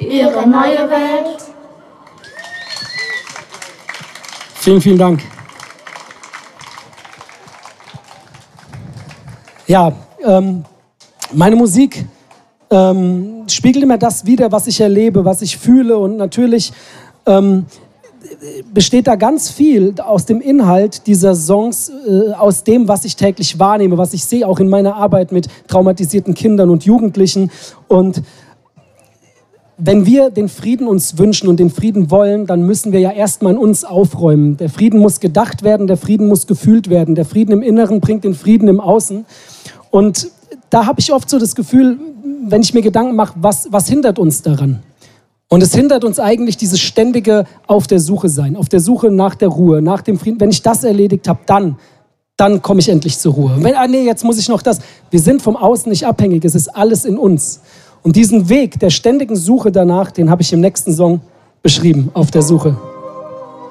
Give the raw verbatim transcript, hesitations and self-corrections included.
ihre neue Welt. Vielen, vielen Dank. Ja, ähm, meine Musik ähm, spiegelt immer das wider, was ich erlebe, was ich fühle. Und natürlich ähm, besteht da ganz viel aus dem Inhalt dieser Songs, äh, aus dem, was ich täglich wahrnehme, was ich sehe, auch in meiner Arbeit mit traumatisierten Kindern und Jugendlichen. Und wenn wir den Frieden uns wünschen und den Frieden wollen, dann müssen wir ja erstmal in uns aufräumen. Der Frieden muss gedacht werden, der Frieden muss gefühlt werden. Der Frieden im Inneren bringt den Frieden im Außen. Und da habe ich oft so das Gefühl, wenn ich mir Gedanken mache, was, was hindert uns daran? Und es hindert uns eigentlich dieses ständige auf der Suche sein, auf der Suche nach der Ruhe, nach dem Frieden. Wenn ich das erledigt habe, dann, dann komme ich endlich zur Ruhe. Wenn, ah nee, jetzt muss ich noch das. Wir sind vom Außen nicht abhängig, es ist alles in uns. Und diesen Weg der ständigen Suche danach, den habe ich im nächsten Song beschrieben, auf der Suche.